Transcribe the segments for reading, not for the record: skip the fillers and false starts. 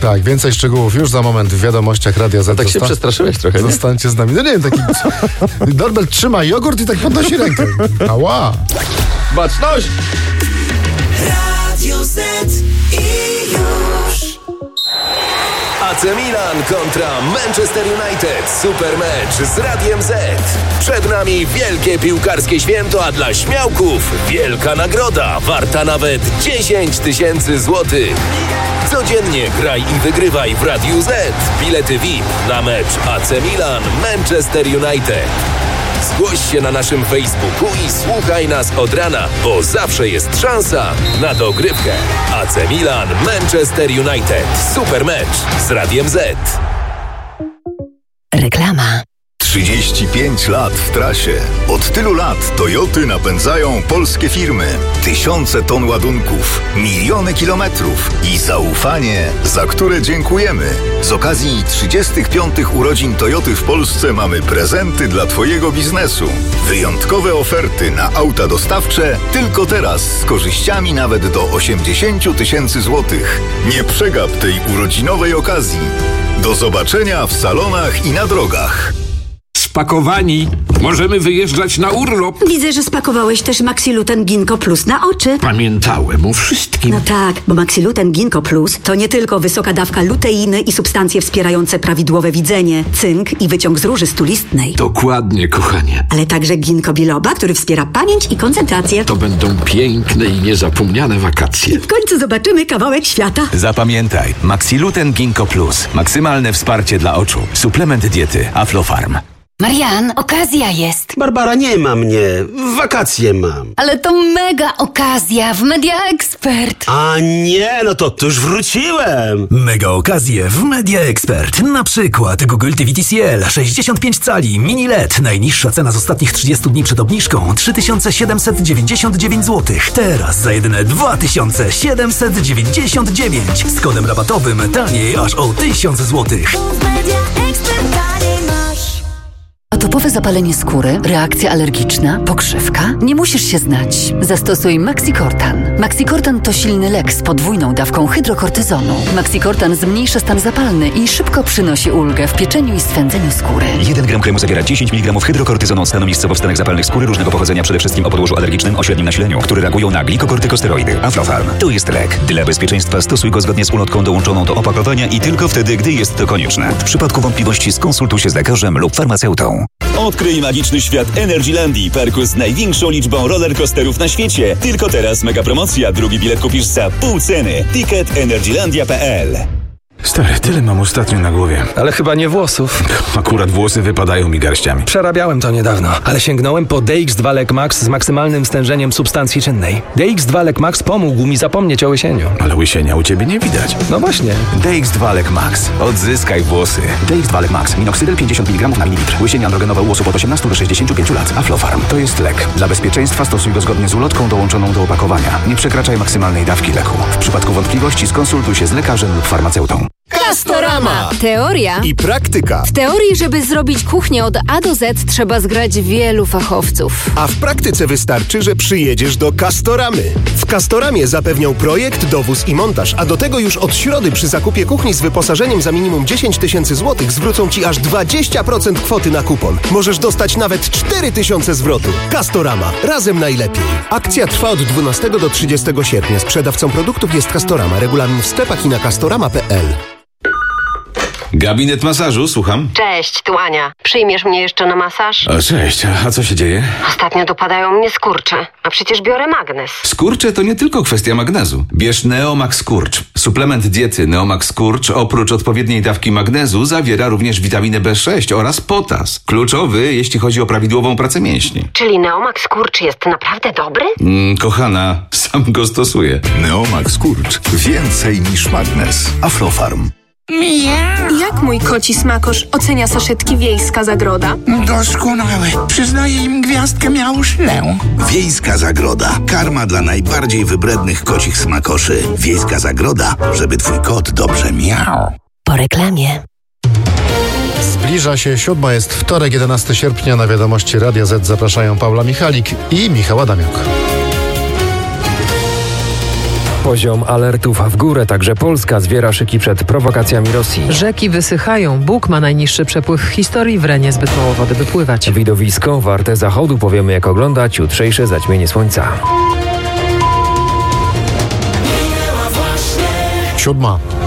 Tak, więcej szczegółów już za moment w wiadomościach Radia Z. Tak się przestraszyłeś trochę, nie? Zostańcie z nami. No nie wiem, taki Norbert trzyma jogurt i tak podnosi rękę. Ała! Baczność! Radio Z i już. AC Milan kontra Manchester United. Super mecz z Radiem Z. Przed nami wielkie piłkarskie święto, a dla śmiałków wielka nagroda warta nawet 10 000 złotych. Codziennie graj i wygrywaj w Radiu Z. Bilety VIP na mecz AC Milan Manchester United. Zgłoś się na naszym Facebooku i słuchaj nas od rana, bo zawsze jest szansa na dogrywkę. AC Milan Manchester United. Super mecz z Radiem Z. Reklama. 35 lat w trasie. Od tylu lat Toyoty napędzają polskie firmy. Tysiące ton ładunków, miliony kilometrów i zaufanie, za które dziękujemy. Z okazji 35 urodzin Toyoty w Polsce mamy prezenty dla Twojego biznesu. Wyjątkowe oferty na auta dostawcze tylko teraz z korzyściami nawet do 80 000 złotych. Nie przegap tej urodzinowej okazji. Do zobaczenia w salonach i na drogach. Spakowani. Możemy wyjeżdżać na urlop. Widzę, że spakowałeś też Maxiluten Ginkgo Plus na oczy. Pamiętałem o wszystkim. No tak, bo Maxiluten Ginkgo Plus to nie tylko wysoka dawka luteiny i substancje wspierające prawidłowe widzenie, cynk i wyciąg z róży stulistnej. Dokładnie, kochanie. Ale także ginkgo biloba, który wspiera pamięć i koncentrację. To będą piękne i niezapomniane wakacje. W końcu zobaczymy kawałek świata. Zapamiętaj, Maxiluten Ginkgo Plus. Maksymalne wsparcie dla oczu. Suplement diety Aflofarm. Marian, okazja jest. Barbara, nie ma mnie. Wakacje mam. Ale to mega okazja w Media Expert. A nie, no to już wróciłem. Mega okazje w Media Expert. Na przykład Google TV TCL 65 cali mini LED. Najniższa cena z ostatnich 30 dni przed obniżką 3799 zł. Teraz za jedyne 2799. Z kodem rabatowym taniej aż o 1000 zł. Atopowe zapalenie skóry, reakcja alergiczna, pokrzywka? Nie musisz się znać. Zastosuj Maxicortan. Maxicortan to silny lek z podwójną dawką hydrokortyzonu. Maxicortan zmniejsza stan zapalny i szybko przynosi ulgę w pieczeniu i swędzeniu skóry. 1 gram kremu zawiera 10 mg hydrokortyzonu od stanu miejscowo w stanach zapalnych skóry różnego pochodzenia, przede wszystkim o podłożu alergicznym o średnim nasileniu, które reagują na glikokortykosteroidy. Aflofarm. To jest lek. Dla bezpieczeństwa stosuj go zgodnie z ulotką dołączoną do opakowania i tylko wtedy, gdy jest to konieczne. W przypadku wątpliwości skonsultuj się z lekarzem lub farmaceutą. Odkryj magiczny świat Energylandii, parku z największą liczbą rollercoasterów na świecie. Tylko teraz mega promocja. Drugi bilet kupisz za pół ceny. Ticket energylandia.pl. Stary, tyle mam ostatnio na głowie. Ale chyba nie włosów. Akurat włosy wypadają mi garściami. Przerabiałem to niedawno, ale sięgnąłem po DX2 Lek Max z maksymalnym stężeniem substancji czynnej. DX2 Lek Max pomógł mi zapomnieć o łysieniu. Ale łysienia u ciebie nie widać. No właśnie. DX2 Lek Max. Odzyskaj włosy. DX2 Lek Max. Minoxydil 50 mg na mililitr. Łysienie androgenowe u osób od 18 do 65 lat. Aflofarm. To jest lek. Dla bezpieczeństwa stosuj go zgodnie z ulotką dołączoną do opakowania. Nie przekraczaj maksymalnej dawki leku. W przypadku wątpliwości skonsultuj się z lekarzem lub farmaceutą. Castorama. Teoria I praktyka. W teorii, żeby zrobić kuchnię od A do Z, trzeba zgrać wielu fachowców. A w praktyce wystarczy, że przyjedziesz do Castoramy. W Castoramie zapewnią projekt, dowóz i montaż, a do tego już od środy przy zakupie kuchni z wyposażeniem za minimum 10 000 zł zwrócą Ci aż 20% kwoty na kupon. Możesz dostać nawet 4000 zwrotu. Castorama. Razem najlepiej. Akcja trwa od 12 do 30 sierpnia. Sprzedawcą produktów jest Castorama. Regulamin w sklepach i na castorama.pl. Gabinet masażu, słucham. Cześć, tu Ania. Przyjmiesz mnie jeszcze na masaż? O, cześć, a co się dzieje? Ostatnio dopadają mnie skurcze, a przecież biorę magnez. Skurcze to nie tylko kwestia magnezu. Bierz Neomax Skurcz. Suplement diety Neomax Skurcz oprócz odpowiedniej dawki magnezu zawiera również witaminę B6 oraz potas. Kluczowy, jeśli chodzi o prawidłową pracę mięśni. Czyli Neomax Skurcz jest naprawdę dobry? Kochana, sam go stosuję. Neomax Skurcz. Więcej niż magnez. Aflofarm. Jak mój koci smakosz ocenia saszetki Wiejska Zagroda? Doskonały. Przyznaję im gwiazdkę miałuszlę. Wiejska Zagroda. Karma dla najbardziej wybrednych kocich smakoszy. Wiejska Zagroda, żeby twój kot dobrze miał. Po reklamie. Zbliża się 7, jest wtorek, 11 sierpnia. Na wiadomości Radia Z zapraszają Paula Michalik i Michał Adamiuk. Poziom alertów w górę, także Polska zwiera szyki przed prowokacjami Rosji. Rzeki wysychają, Bóg ma najniższy przepływ w historii, w Renie zbyt mało wody by pływać. Widowisko warte zachodu, powiemy jak oglądać jutrzejsze zaćmienie słońca. 7.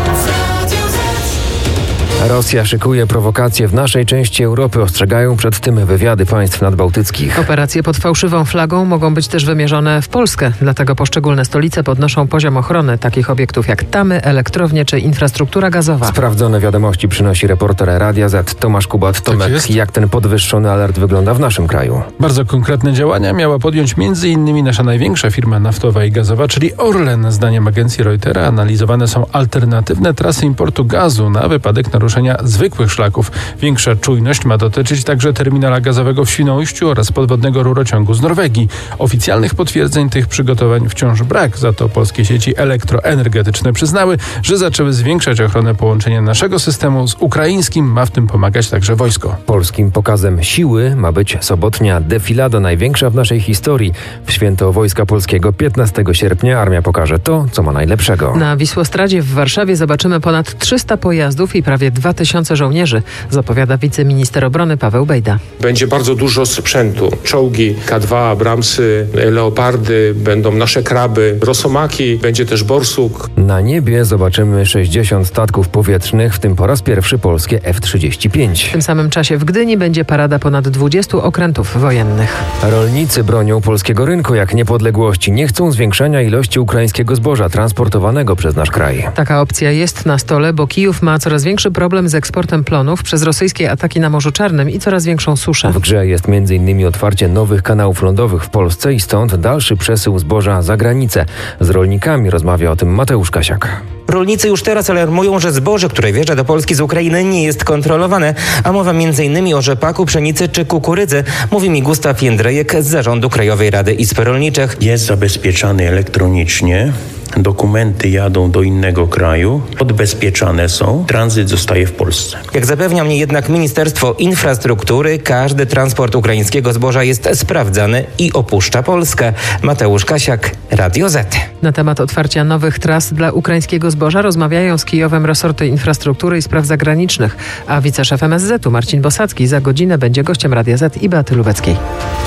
Rosja szykuje prowokacje w naszej części Europy. Ostrzegają przed tym wywiady państw nadbałtyckich. Operacje pod fałszywą flagą mogą być też wymierzone w Polskę. Dlatego poszczególne stolice podnoszą poziom ochrony takich obiektów jak tamy, elektrownie czy infrastruktura gazowa. Sprawdzone wiadomości przynosi reporter Radia Z Tomasz Kubat. Tomek, jak ten podwyższony alert wygląda w naszym kraju? Bardzo konkretne działania miała podjąć m.in. nasza największa firma naftowa i gazowa, czyli Orlen. Zdaniem agencji Reutera analizowane są alternatywne trasy importu gazu na wypadek naruszenia zwykłych szlaków. Większa czujność ma dotyczyć także terminala gazowego w Świnoujściu oraz podwodnego rurociągu z Norwegii. Oficjalnych potwierdzeń tych przygotowań wciąż brak, za to polskie sieci elektroenergetyczne przyznały, że zaczęły zwiększać ochronę połączenia naszego systemu z ukraińskim. Ma w tym pomagać także wojsko. Polskim pokazem siły ma być sobotnia defilada, największa w naszej historii. W święto Wojska Polskiego 15 sierpnia armia pokaże to, co ma najlepszego. Na Wisłostradzie w Warszawie zobaczymy ponad 300 pojazdów i prawie 2000 żołnierzy, zapowiada wiceminister obrony Paweł Bejda. Będzie bardzo dużo sprzętu. Czołgi K2, Abramsy, Leopardy, będą nasze kraby, Rosomaki, będzie też Borsuk. Na niebie zobaczymy 60 statków powietrznych, w tym po raz pierwszy polskie F-35. W tym samym czasie w Gdyni będzie parada ponad 20 okrętów wojennych. Rolnicy bronią polskiego rynku jak niepodległości. Nie chcą zwiększania ilości ukraińskiego zboża transportowanego przez nasz kraj. Taka opcja jest na stole, bo Kijów ma coraz większy problem z eksportem plonów przez rosyjskie ataki na Morzu Czarnym i coraz większą suszę. W grze jest m.in. otwarcie nowych kanałów lądowych w Polsce i stąd dalszy przesył zboża za granicę. Z rolnikami rozmawia o tym Mateusz Kasiak. Rolnicy już teraz alarmują, że zboże, które wjeżdża do Polski z Ukrainy, nie jest kontrolowane, a mowa m.in. o rzepaku, pszenicy czy kukurydzy, mówi mi Gustaw Jędrejek z Zarządu Krajowej Rady Izb Rolniczych. Jest zabezpieczany elektronicznie. Dokumenty jadą do innego kraju, odbezpieczane są, tranzyt zostaje w Polsce. Jak zapewnia mnie jednak Ministerstwo Infrastruktury, każdy transport ukraińskiego zboża jest sprawdzany i opuszcza Polskę. Mateusz Kasiak, Radio Z. Na temat otwarcia nowych tras dla ukraińskiego zboża rozmawiają z Kijowem resorty infrastruktury i spraw zagranicznych, a wiceszef MSZ-u Marcin Bosacki za godzinę będzie gościem Radia Z i Beaty Lubeckiej.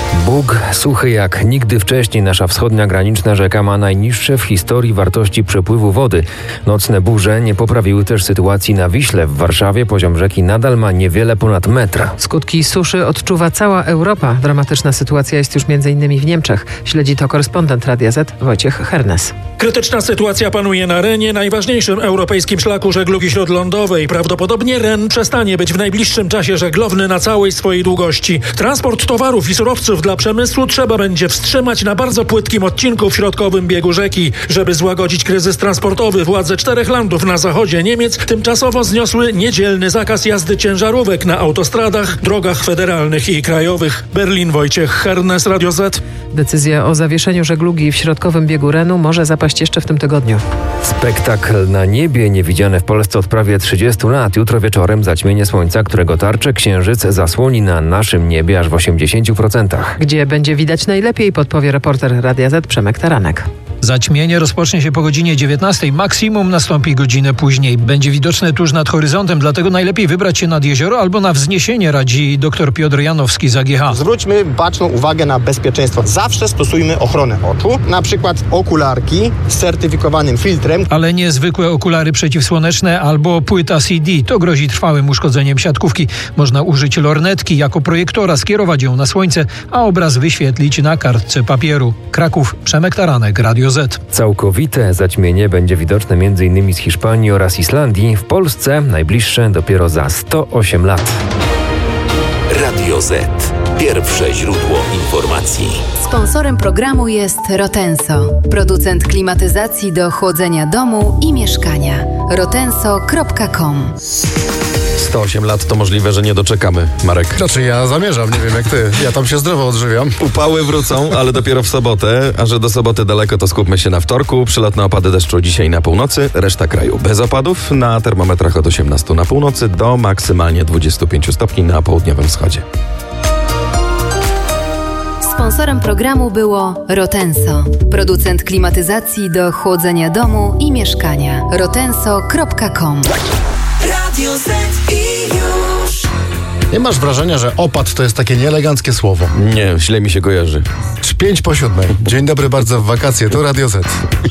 Bóg suchy jak nigdy wcześniej. Nasza wschodnia graniczna rzeka ma najniższe w historii wartości przepływu wody. Nocne burze nie poprawiły też sytuacji na Wiśle. W Warszawie poziom rzeki nadal ma niewiele ponad metra. Skutki suszy odczuwa cała Europa. Dramatyczna sytuacja jest już m.in. w Niemczech. Śledzi to korespondent Radia Z Wojciech Hernes. Krytyczna sytuacja panuje na Renie, najważniejszym europejskim szlaku żeglugi śródlądowej. Prawdopodobnie Ren przestanie być w najbliższym czasie żeglowny na całej swojej długości. Transport towarów i surowców dla przemysłu trzeba będzie wstrzymać na bardzo płytkim odcinku w środkowym biegu rzeki. Żeby złagodzić kryzys transportowy, władze 4 landów na zachodzie Niemiec tymczasowo zniosły niedzielny zakaz jazdy ciężarówek na autostradach, drogach federalnych i krajowych. Berlin, Wojciech Hernes, Radio Z. Decyzja o zawieszeniu żeglugi w środkowym biegu Renu może zapaść jeszcze w tym tygodniu. Spektakl na niebie niewidziany w Polsce od prawie 30 lat. Jutro wieczorem zaćmienie słońca, którego tarczę księżyc zasłoni na naszym niebie aż w 80%. Gdzie będzie widać najlepiej, podpowie reporter Radia Z Przemek Taranek. Zaćmienie rozpocznie się po godzinie 19. Maksimum nastąpi godzinę później. Będzie widoczne tuż nad horyzontem, dlatego najlepiej wybrać się nad jezioro albo na wzniesienie, radzi dr Piotr Janowski z AGH. Zwróćmy baczną uwagę na bezpieczeństwo. Zawsze stosujmy ochronę oczu, na przykład okularki z certyfikowanym filtrem. Ale nie zwykłe okulary przeciwsłoneczne albo płyta CD. To grozi trwałym uszkodzeniem siatkówki. Można użyć lornetki jako projektora, skierować ją na słońce, a obraz wyświetlić na kartce papieru. Kraków, Przemek Taranek, Radio Z. Całkowite zaćmienie będzie widoczne m.in. z Hiszpanii oraz Islandii. W Polsce najbliższe dopiero za 108 lat. Radio Z. Pierwsze źródło informacji. Sponsorem programu jest Rotenso, producent klimatyzacji do chłodzenia domu i mieszkania. rotenso.com. 108 lat to możliwe, że nie doczekamy, Marek. Znaczy ja zamierzam, nie wiem jak ty. Ja tam się zdrowo odżywiam. Upały wrócą, ale dopiero w sobotę. A że do soboty daleko, to skupmy się na wtorku. Przelotne opady deszczu dzisiaj na północy, reszta kraju bez opadów. Na termometrach od 18 na północy do maksymalnie 25 stopni na południowym wschodzie. Sponsorem programu było Rotenso, producent klimatyzacji do chłodzenia domu i mieszkania. rotenso.com. Radio Z i już. Nie masz wrażenia, że opad to jest takie nieeleganckie słowo? Nie, źle mi się kojarzy. 5 po 7. Dzień dobry bardzo w wakacje, tu Radio Z.